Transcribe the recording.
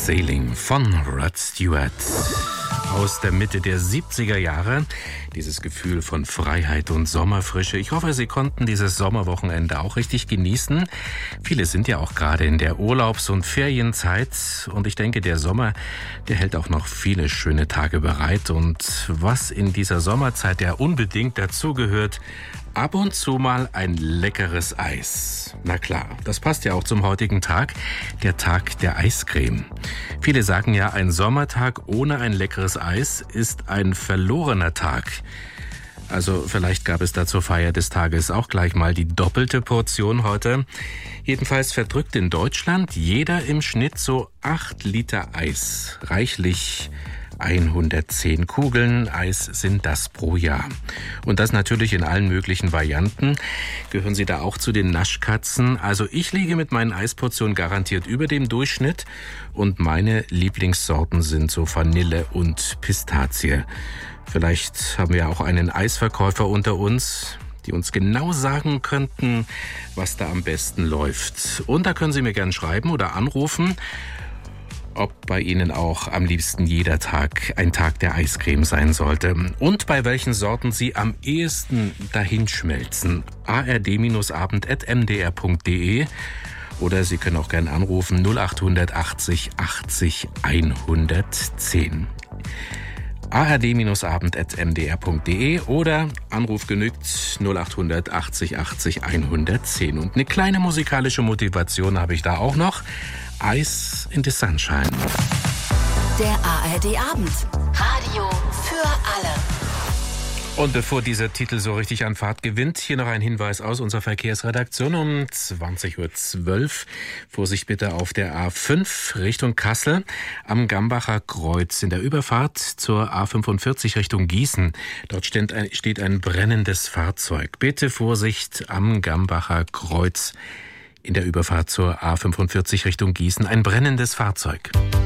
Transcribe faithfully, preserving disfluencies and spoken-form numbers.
Sailing von Rod Stewart. Aus der Mitte der siebziger Jahre. Dieses Gefühl von Freiheit und Sommerfrische. Ich hoffe, Sie konnten dieses Sommerwochenende auch richtig genießen. Viele sind ja auch gerade in der Urlaubs- und Ferienzeit. Und ich denke, der Sommer, der hält auch noch viele schöne Tage bereit. Und was in dieser Sommerzeit ja unbedingt dazugehört, ab und zu mal ein leckeres Eis. Na klar, das passt ja auch zum heutigen Tag, der Tag der Eiscreme. Viele sagen ja, ein Sommertag ohne ein leckeres Eis ist ein verlorener Tag. Also vielleicht gab es da zur Feier des Tages auch gleich mal die doppelte Portion heute. Jedenfalls verdrückt in Deutschland jeder im Schnitt so acht Liter Eis. Reichlich hundertzehn Kugeln Eis sind das pro Jahr. Und das natürlich in allen möglichen Varianten. Gehören Sie da auch zu den Naschkatzen? Also ich liege mit meinen Eisportionen garantiert über dem Durchschnitt. Und meine Lieblingssorten sind so Vanille und Pistazie. Vielleicht haben wir auch einen Eisverkäufer unter uns, die uns genau sagen könnten, was da am besten läuft. Und da können Sie mir gerne schreiben oder anrufen, ob bei Ihnen auch am liebsten jeder Tag ein Tag der Eiscreme sein sollte und bei welchen Sorten Sie am ehesten dahinschmelzen. a r d abend at m d r punkt d e oder Sie können auch gerne anrufen null acht achtzig achtzig hundertzehn. a r d abend at m d r punkt d e oder Anruf genügt null acht achtzig achtzig hundertzehn. Und eine kleine musikalische Motivation habe ich da auch noch. Ice in the Sunshine. Der A R D-Abend. Radio für alle. Und bevor dieser Titel so richtig an Fahrt gewinnt, hier noch ein Hinweis aus unserer Verkehrsredaktion um zwanzig Uhr zwölf. Vorsicht bitte auf der A fünf Richtung Kassel am Gambacher Kreuz in der Überfahrt zur A fünfundvierzig Richtung Gießen. Dort steht ein, steht ein brennendes Fahrzeug. Bitte Vorsicht am Gambacher Kreuz in der Überfahrt zur A fünfundvierzig Richtung Gießen. Ein brennendes Fahrzeug.